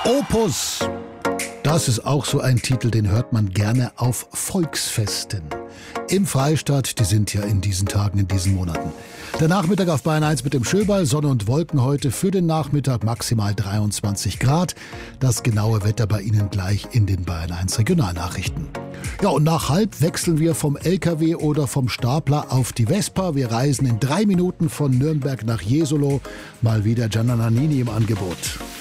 Opus. Das ist auch so ein Titel, den hört man gerne auf Volksfesten. Im Freistaat, die sind ja in diesen Tagen, in diesen Monaten. Der Nachmittag auf Bayern 1 mit dem Schöberl, Sonne und Wolken heute für den Nachmittag maximal 23 Grad. Das genaue Wetter bei Ihnen gleich in den Bayern 1 Regionalnachrichten. Ja, und nach halb wechseln wir vom LKW oder vom Stapler auf die Vespa. Wir reisen in 3 Minuten von Nürnberg nach Jesolo. Mal wieder Gianna Nannini im Angebot.